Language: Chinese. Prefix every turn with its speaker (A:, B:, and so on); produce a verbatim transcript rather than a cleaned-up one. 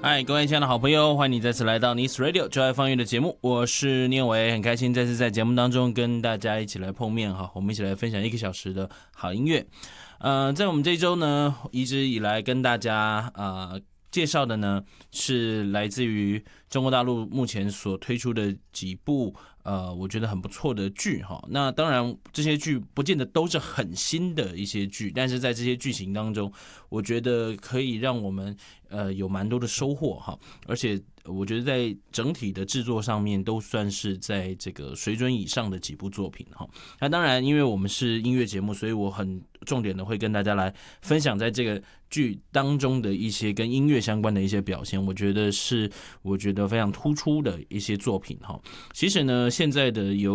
A: 嗨，各位亲爱的好朋友，欢迎你再次来到 Nice Radio 就爱放乐的节目，我是聂伟，很开心再次在节目当中跟大家一起来碰面哈，我们一起来分享一个小时的好音乐。呃，在我们这一周呢，一直以来跟大家呃介绍的呢是来自于中国大陆目前所推出的几部呃我觉得很不错的剧哈。那当然这些剧不见得都是很新的一些剧，但是在这些剧情当中，我觉得可以让我们呃有蛮多的收获哈，而且我觉得在整体的制作上面都算是在这个水准以上的几部作品哈。那当然，因为我们是音乐节目，所以我很重点的会跟大家来分享在这个剧当中的一些跟音乐相关的一些表现，我觉得是我觉得非常突出的一些作品哈。其实呢，现在的有